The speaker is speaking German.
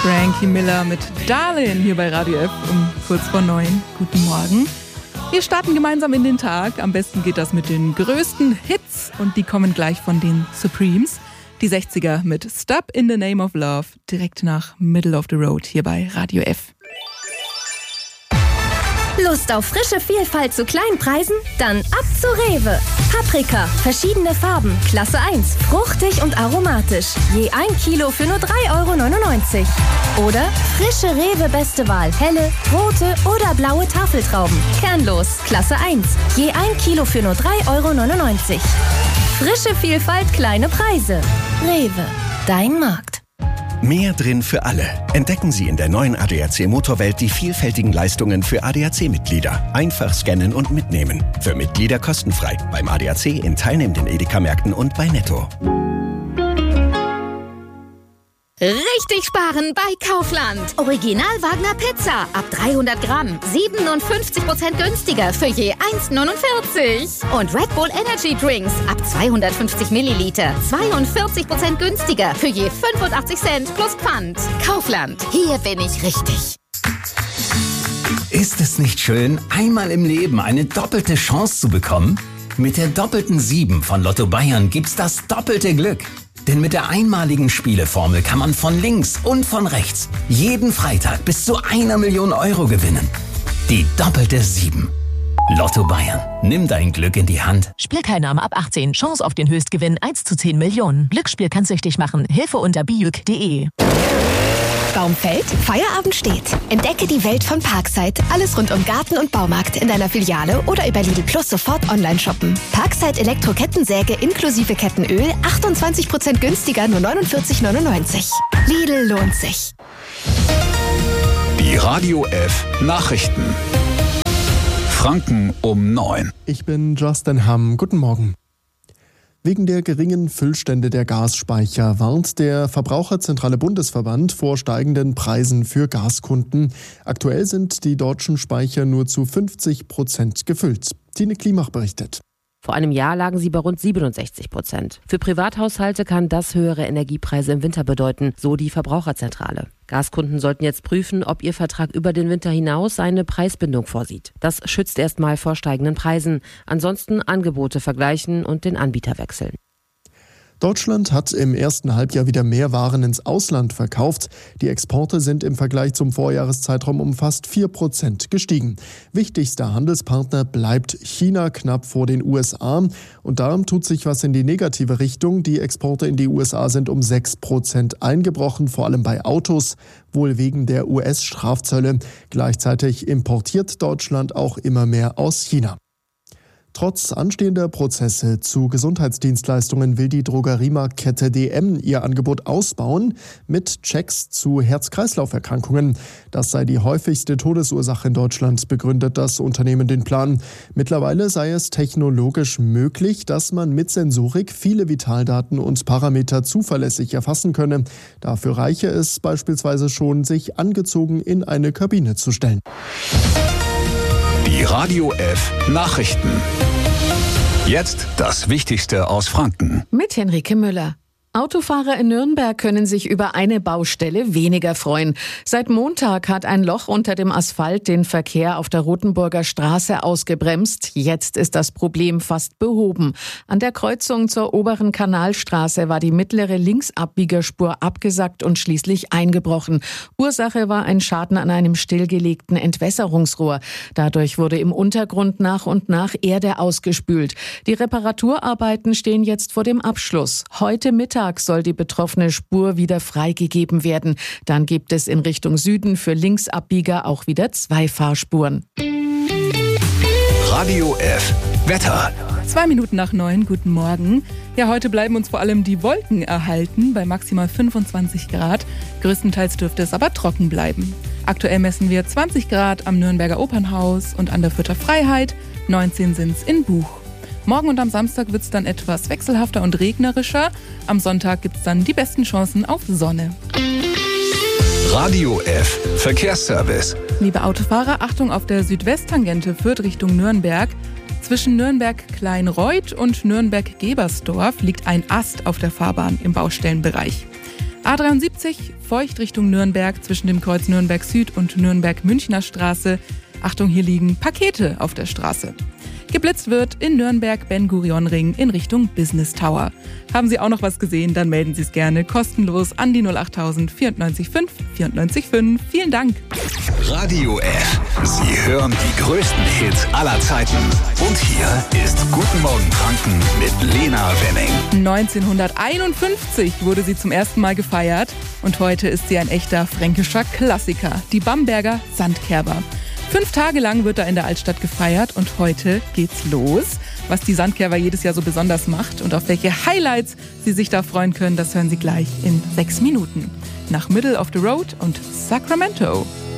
Frankie Miller mit Darlin hier bei Radio F um kurz vor 9. Guten Morgen. Wir starten gemeinsam in den Tag. Am besten geht das mit den größten Hits und die kommen gleich von den Supremes. Die 60er mit Stop in the Name of Love direkt nach Middle of the Road hier bei Radio F. Lust auf frische Vielfalt zu kleinen Preisen? Dann ab zu Rewe. Paprika, verschiedene Farben, Klasse 1, fruchtig und aromatisch. Je 1 Kilo für nur 3,99 €. Oder frische Rewe Beste Wahl, helle, rote oder blaue Tafeltrauben. Kernlos, Klasse 1, je 1 Kilo für nur 3,99 €. Frische Vielfalt, kleine Preise. Rewe, dein Markt. Mehr drin für alle. Entdecken Sie in der neuen ADAC Motorwelt die vielfältigen Leistungen für ADAC-Mitglieder. Einfach scannen und mitnehmen. Für Mitglieder kostenfrei. Beim ADAC in teilnehmenden Edeka-Märkten und bei Netto. Richtig sparen bei Kaufland. Original Wagner Pizza ab 300 Gramm. 57% günstiger für je 1,49 €. Und Red Bull Energy Drinks ab 250 Milliliter. 42% günstiger für je 85 Cent plus Pfand. Kaufland. Hier bin ich richtig. Ist es nicht schön, einmal im Leben eine doppelte Chance zu bekommen? Mit der doppelten 7 von Lotto Bayern gibt's das doppelte Glück. Denn mit der einmaligen Spieleformel kann man von links und von rechts jeden Freitag bis zu 1 Million € gewinnen. Die doppelte 7. Lotto Bayern. Nimm dein Glück in die Hand. Spielteilnahme ab 18. Chance auf den Höchstgewinn 1 zu 10 Millionen. Glücksspiel kann süchtig machen. Hilfe unter bijuk.de. Baum fällt, Feierabend steht. Entdecke die Welt von Parkside. Alles rund um Garten und Baumarkt in deiner Filiale oder über Lidl Plus sofort online shoppen. Parkside Elektro-Kettensäge inklusive Kettenöl 28% günstiger, nur 49,99 €. Lidl lohnt sich. Die Radio F Nachrichten. Franken um 9. Ich bin Justin Hamm. Guten Morgen. Wegen der geringen Füllstände der Gasspeicher warnt der Verbraucherzentrale Bundesverband vor steigenden Preisen für Gaskunden. Aktuell sind die deutschen Speicher nur zu 50% gefüllt. Tine Klimach berichtet. Vor einem Jahr lagen sie bei rund 67%. Für Privathaushalte kann das höhere Energiepreise im Winter bedeuten, so die Verbraucherzentrale. Gaskunden sollten jetzt prüfen, ob ihr Vertrag über den Winter hinaus eine Preisbindung vorsieht. Das schützt erstmal vor steigenden Preisen. Ansonsten Angebote vergleichen und den Anbieter wechseln. Deutschland hat im ersten Halbjahr wieder mehr Waren ins Ausland verkauft. Die Exporte sind im Vergleich zum Vorjahreszeitraum um fast 4% gestiegen. Wichtigster Handelspartner bleibt China knapp vor den USA. Und darum tut sich was in die negative Richtung. Die Exporte in die USA sind um 6% eingebrochen, vor allem bei Autos, wohl wegen der US-Strafzölle. Gleichzeitig importiert Deutschland auch immer mehr aus China. Trotz anstehender Prozesse zu Gesundheitsdienstleistungen will die Drogeriemarktkette DM ihr Angebot ausbauen mit Checks zu Herz-Kreislauf-Erkrankungen. Das sei die häufigste Todesursache in Deutschland, begründet das Unternehmen den Plan. Mittlerweile sei es technologisch möglich, dass man mit Sensorik viele Vitaldaten und Parameter zuverlässig erfassen könne. Dafür reiche es beispielsweise schon, sich angezogen in eine Kabine zu stellen. Die Radio F Nachrichten. Jetzt das Wichtigste aus Franken. Mit Henrike Müller. Autofahrer in Nürnberg können sich über eine Baustelle weniger freuen. Seit Montag hat ein Loch unter dem Asphalt den Verkehr auf der Rothenburger Straße ausgebremst. Jetzt ist das Problem fast behoben. An der Kreuzung zur oberen Kanalstraße war die mittlere Linksabbiegerspur abgesackt und schließlich eingebrochen. Ursache war ein Schaden an einem stillgelegten Entwässerungsrohr. Dadurch wurde im Untergrund nach und nach Erde ausgespült. Die Reparaturarbeiten stehen jetzt vor dem Abschluss. Heute Mittag soll die betroffene Spur wieder freigegeben werden. Dann gibt es in Richtung Süden für Linksabbieger auch wieder 2 Fahrspuren. Radio F Wetter. 2 Minuten nach 9, guten Morgen. Ja, heute bleiben uns vor allem die Wolken erhalten bei maximal 25 Grad. Größtenteils dürfte es aber trocken bleiben. Aktuell messen wir 20 Grad am Nürnberger Opernhaus und an der Fürther Freiheit. 19 sind's in Buch. Morgen und am Samstag wird es dann etwas wechselhafter und regnerischer. Am Sonntag gibt es dann die besten Chancen auf Sonne. Radio F Verkehrsservice. Liebe Autofahrer, Achtung auf der Südwesttangente Fürth Richtung Nürnberg. Zwischen Nürnberg-Kleinreuth und Nürnberg-Gebersdorf liegt ein Ast auf der Fahrbahn im Baustellenbereich. A73 feucht Richtung Nürnberg zwischen dem Kreuz Nürnberg Süd und Nürnberg-Münchner Straße. Achtung, hier liegen Pakete auf der Straße. Geblitzt wird in Nürnberg Ben-Gurion-Ring in Richtung Business Tower. Haben Sie auch noch was gesehen, dann melden Sie es gerne kostenlos an die 08000 94 5 94 5. Vielen Dank. Radio F. Sie hören die größten Hits aller Zeiten. Und hier ist Guten Morgen Franken mit Lena Wenning. 1951 wurde sie zum ersten Mal gefeiert und heute ist sie ein echter fränkischer Klassiker, die Bamberger Sandkerber. 5 Tage lang wird da in der Altstadt gefeiert und heute geht's los. Was die Sandkerber jedes Jahr so besonders macht und auf welche Highlights Sie sich da freuen können, das hören Sie gleich in 6 Minuten. Nach Middle of the Road und Sacramento.